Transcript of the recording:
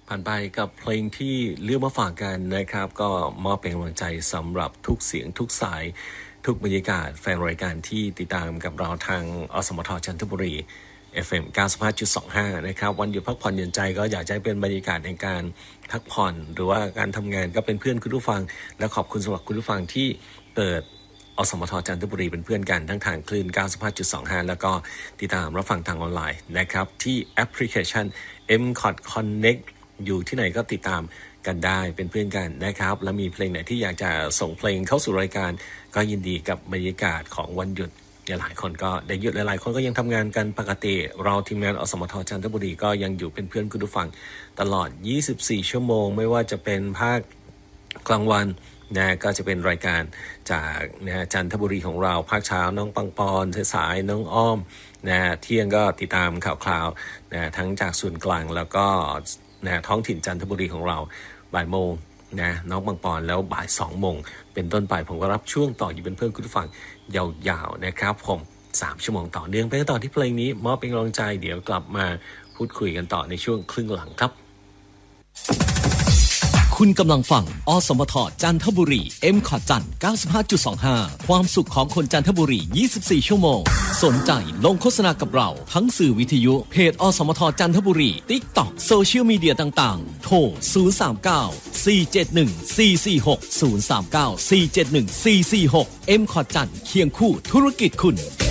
ผ่านไปกับเพลงที่เลือกมาฝากกันนะครับก็มอบเป็นกำลังใจสำหรับทุกเสียงทุกสายทุกบรรยากาศแฟนรายการที่ติดตามกับเราทางอสมทจันทบุรี FM 95.25 นะครับวันหยุดพักผ่อนหย่อนใจก็อยากจะให้เป็นบรรยากาศในการพักผ่อนหรือว่าการทำงานก็เป็นเพื่อนคุณผู้ฟังและขอบคุณสำหรับคุณผู้ฟังที่เปิดอสมทจันทบุรีเป็นเพื่อนกันทั้งทางคลื่น 95.25 แล้วก็ติดตามรับฟังทางออนไลน์นะครับที่แอปพลิเคชัน MCOT Connect อยู่ที่ไหนก็ติดตามกันได้เป็นเพื่อนกันนะครับและมีเพลงไหนที่อยากจะส่งเพลงเข้าสู่รายการก็ยินดีกับบรรยากาศของวันหยุดหลายคนก็ได้หยุดหลายๆคนก็ยังทำงานกันปกติเราทีมงานอสมทจันทบุรีก็ยังอยู่เป็นเพื่อนคุณผู้ฟังตลอด24ชั่วโมงไม่ว่าจะเป็นภาคกลางวันนะก็จะเป็นรายการจากนะจันทบุรีของเราภาคเช้าน้องปังปอนสายน้องอ้อมนะเที่ยงก็ติดตามข่าวคราวนะทั้งจากส่วนกลางแล้วก็นะท้องถิ่นจันทบุรีของเราบ่ายโมงนะน้องปังปอนแล้วบ่าย2โมงเป็นต้นไปผมก็รับช่วงต่ออยู่เป็นเพื่อนคุณผู้ฟังยาวๆนะครับผม3ชั่วโมงต่อเนื่องไปกันต่อที่เพลงนี้มอบเป็นกำลังใจเดี๋ยวกลับมาพูดคุยกันต่อในช่วงครึ่งหลังครับคุณกำลังฟังอสมทจันทบุรี MCOT จันทร์ 95.25 ความสุขของคนจันทบุรี24ชั่วโมงสนใจลงโฆษณากับเราทั้งสื่อวิทยุเพจอสมทจันทบุรี TikTok โซเชียลมีเดียต่างๆโทร039 471 446 039 471 446 MCOT จันทร์เคียงคู่ธุรกิจคุณ